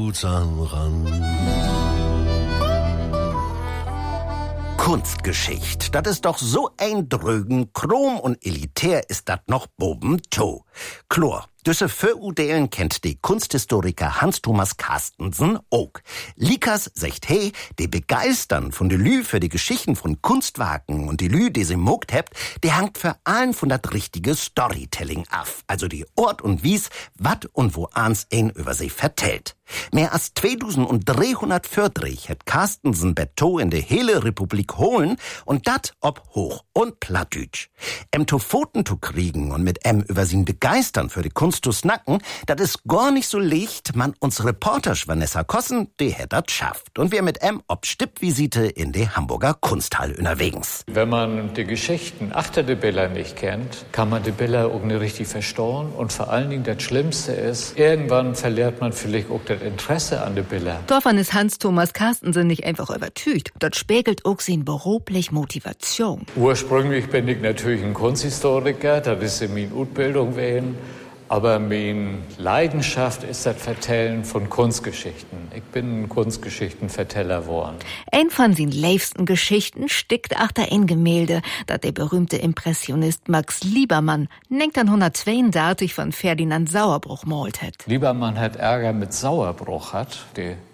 tut's ran. Kunstgeschichte, das ist doch so eindrücken, chrom und elitär ist dat noch bobento. Chlor, düsse Föudelen kennt die Kunsthistoriker Hans-Thomas Carstensen auch. Likas sagt hey, die begeistern von de Lü für die Geschichten von Kunstwerken und die Lü, die sie mogt hebt, die hangt für allen von dat richtige Storytelling af. Also die Ort und Wies, wat und wo ans ein über sie vertellt. Mehr als 2340 hat Carstensen Betto in de hele Republik holen und dat ob Hoch- und Plattdütsch. To Pfoten zu kriegen und mit über sie begeistern für die Kunst zu snacken, dat is gar nicht so leicht, man uns Reporter Vanessa Kossen, die hätt dat schafft. Und wir mit ob Stippvisite in de Hamburger Kunsthalle unterwegs. Wenn man die Geschichten achter de Bilder nicht kennt, kann man die Bilder auch nicht richtig verstehen. Und vor allen Dingen das Schlimmste ist, irgendwann verliert man vielleicht auch das Interesse an den Bildern. Davon ist Hans-Thomas Carstensen nicht einfach übertücht. Das spiegelt auch seine berufliche Motivation. Ursprünglich bin ich natürlich ein Kunsthistoriker, das ist in meiner Ausbildung gewesen. Aber meine Leidenschaft ist das Vertellen von Kunstgeschichten. Ich bin ein Kunstgeschichtenverteller geworden. Ein von seinen liebsten Geschichten steckt achter ein Gemälde, das der berühmte Impressionist Max Liebermann 1932 von Ferdinand Sauerbruch malt hat. Liebermann hat Ärger mit Sauerbruch hat. Die